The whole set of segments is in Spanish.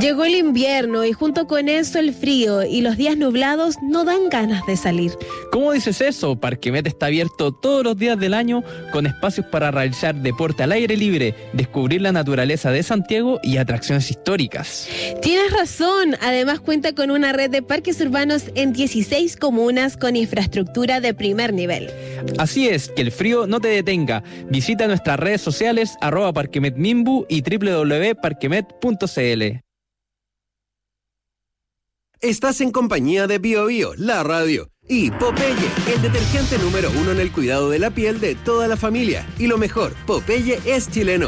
Llegó el invierno y junto con eso el frío y los días nublados no dan ganas de salir. ¿Cómo dices eso? Parquemet está abierto todos los días del año con espacios para realizar deporte al aire libre, descubrir la naturaleza de Santiago y atracciones históricas. Tienes razón, además cuenta con una red de parques urbanos en 16 comunas con infraestructura de primer nivel. Así es, que el frío no te detenga. Visita nuestras redes sociales @parquemetmimbu y www.parquemet.cl. Estás en compañía de BioBio, la radio, y Popeye, el detergente número 1 en el cuidado de la piel de toda la familia. Y lo mejor, Popeye es chileno.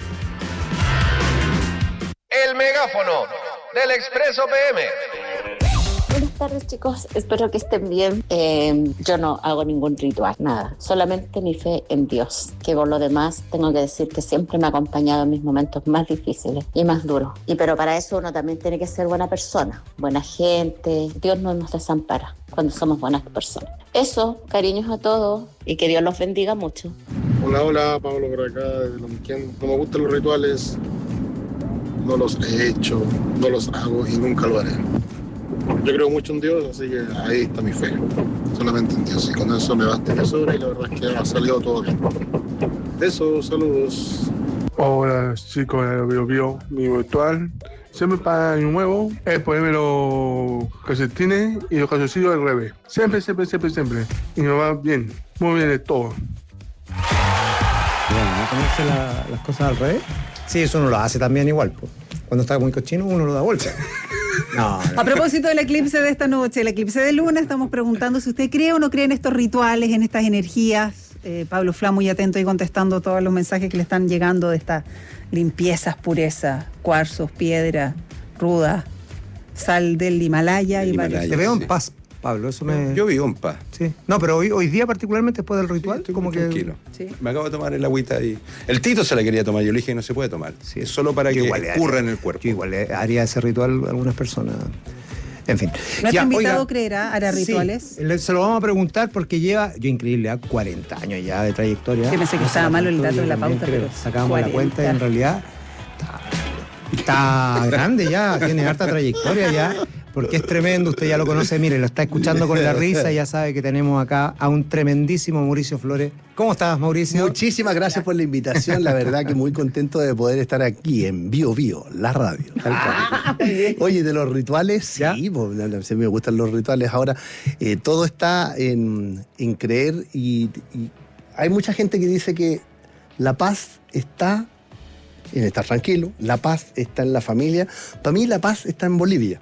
El megáfono del Expreso PM. Buenas tardes, chicos, espero que estén bien. Yo no hago ningún ritual, nada, solamente mi fe en Dios, que por lo demás tengo que decir que siempre me ha acompañado en mis momentos más difíciles y más duros. Pero para eso uno también tiene que ser buena persona, buena gente. Dios no nos desampara cuando somos buenas personas. Eso, cariños a todos y que Dios los bendiga mucho. Hola, Pablo por acá desde Lonquén. No me gustan los rituales, no los he hecho, no los hago y nunca lo haré. Yo creo mucho en Dios, así que ahí está mi fe, solamente en Dios, y con eso me basta de sobra, y la verdad es que ha salido todo bien. Eso, saludos. Hola chicos de BioBio, mi ritual siempre para Año Nuevo es ponerme los calcetines y los calzoncillos al revés. Siempre. Y me va bien, muy bien de todo. Bueno, ¿no conoce las cosas al revés? Sí, eso uno lo hace también igual, pues. Cuando está muy cochino uno lo da vuelta. No. A propósito del eclipse de esta noche, el eclipse de luna, estamos preguntando si usted cree o no cree en estos rituales, en estas energías. Pablo Fla muy atento y contestando todos los mensajes que le están llegando de estas limpiezas, purezas, cuarzos, piedra, ruda, sal del Himalaya y varios. Te veo en paz, Pablo, eso me... Yo vivo en paz. Sí. No, pero hoy día particularmente después del ritual, estoy como que... tranquilo. Sí. Me acabo de tomar el agüita y... El Tito se la quería tomar, yo le dije que no se puede tomar. Sí. Es solo para que escurra en el cuerpo. Yo igual haría ese ritual a algunas personas. En fin. Nuestro invitado creerá, hará rituales. Sí, se lo vamos a preguntar porque lleva, yo increíble, 40 años ya de trayectoria. Yo pensé que estaba malo el dato de la pauta, pero sacamos 40. La cuenta y en realidad está grande ya, tiene harta trayectoria ya. Porque es tremendo, usted ya lo conoce, mire, lo está escuchando con la risa, ya sabe que tenemos acá a un tremendísimo Mauricio Flores. ¿Cómo estás, Mauricio? Muchísimas gracias por la invitación, la verdad que muy contento de poder estar aquí en BioBio, la radio. Oye, de los rituales, sí, pues, me gustan los rituales. Ahora, todo está en creer y hay mucha gente que dice que la paz está en estar tranquilo, la paz está en la familia. Para mí la paz está en Bolivia.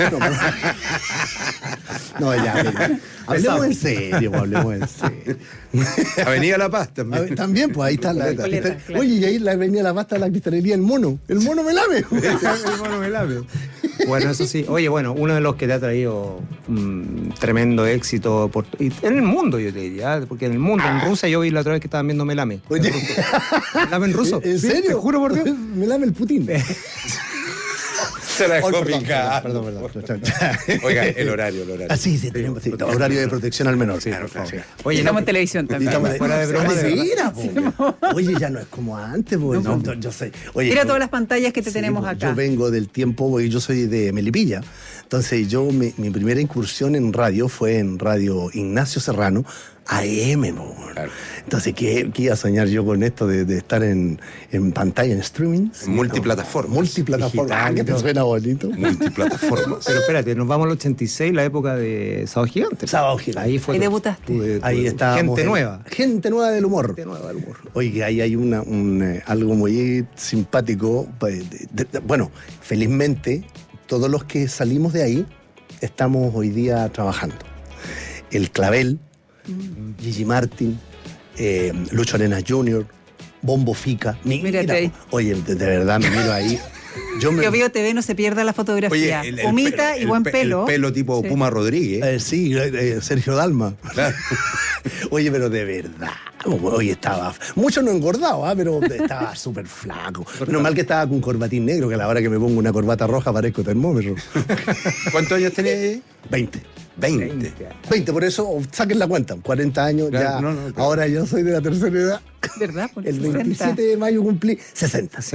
No, ya, hablemos en serio. Avenida La Paz también. También, pues ahí está la claro. Oye, y ahí la Avenida La Paz está la cristalería El Mono. El Mono me lame. El Mono me lame. Bueno, eso sí. Oye, bueno, uno de los que te ha traído tremendo éxito en el mundo, yo te diría, porque en el mundo, en Rusia, yo vi la otra vez que estaban viendo Melame. Oye. ¿Melame en ruso? ¿En serio? Te juro por Dios. Melame el Putin. Se la dejó picar. Perdón. Oiga, el horario. Sí, tenemos horario de protección al menor. Sí, por favor. Oye, estamos en televisión también. Fuera de broma. Oye, ya no es como antes. Yo sé. Oye, mira todas las pantallas que tenemos acá. Yo vengo del tiempo, porque yo soy de Melipilla. Entonces, mi primera incursión en radio fue en Radio Ignacio Serrano, AM, claro. Entonces, ¿qué iba a soñar yo con esto de estar en pantalla, en streaming? Multiplataforma. Multiplataforma. ¿Qué te suena bonito? Multiplataforma. Pero espérate, nos vamos al 86, la época de Sábado Gigante. Ahí fue. Ahí debutaste. Ahí estábamos. Gente nueva del humor. Oye, ahí hay algo muy simpático. Bueno, felizmente, todos los que salimos de ahí estamos hoy día trabajando. El Clavel, Gigi Martin, Lucho Arenas Jr., Bombo Fica. Mírate ahí. Oye, de verdad me miro ahí. BioBio TV, no se pierda la fotografía. Oye, Humita y buen pelo. El pelo tipo sí. Puma Rodríguez. Sí, Sergio Dalma. Claro. Oye, pero de verdad. Oye, estaba... Mucho no engordado, pero estaba súper flaco. Menos mal que estaba con corbatín negro, que a la hora que me pongo una corbata roja parezco termómetro. ¿Cuántos años tenés? 20, por eso saquen la cuenta, 40 años, claro, ya. Ahora yo soy de la tercera edad. ¿Verdad? El 27 de mayo cumplí 60.